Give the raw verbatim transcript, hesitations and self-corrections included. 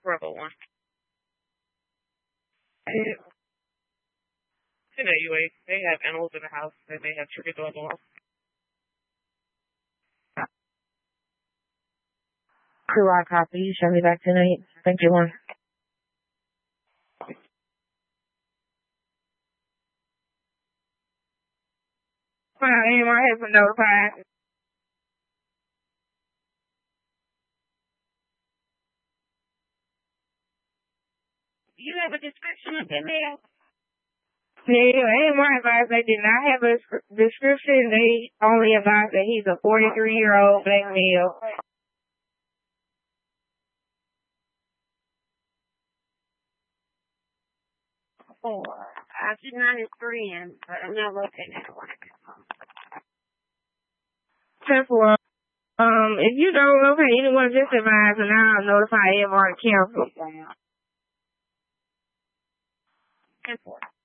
Brother one. In A U A, they have animals in the house and they have trigger doorbells. Crew I copy. You show me back tonight. Thank you, one. Well, anyone has been notified. You have a description of the mail? Yeah, anyone advised they did not have a description. They only advised that he's a forty-three-year-old black male. Four. I did not his friend, but I'm not looking at one. ten four. Um, if you don't locate anyone, just advise and I'll notify everyone to cancel. ten four.